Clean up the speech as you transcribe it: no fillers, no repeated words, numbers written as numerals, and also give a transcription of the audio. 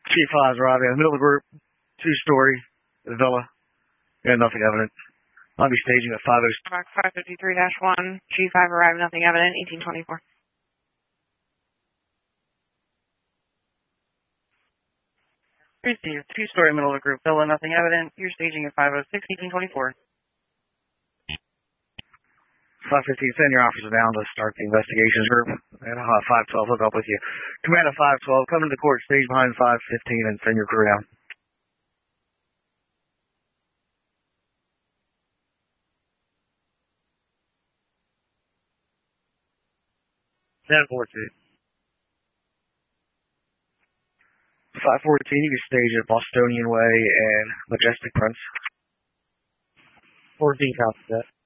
Chief 5's arriving in the middle of the group, 2-story villa, and nothing evident. I'll be staging at 506. Mark 553-1, Chief 5 arrived, nothing evident, 1824. Received, 2-story middle of the group villa, nothing evident. You're staging at 506, 1824. 515, send your officers down to start the investigations group. And 512, hook up with you. Command of 512, come to the court stage behind 515 and send your crew down. 10-14. 514, you can stage at Bostonian Way and Majestic Prince. 14 copies that.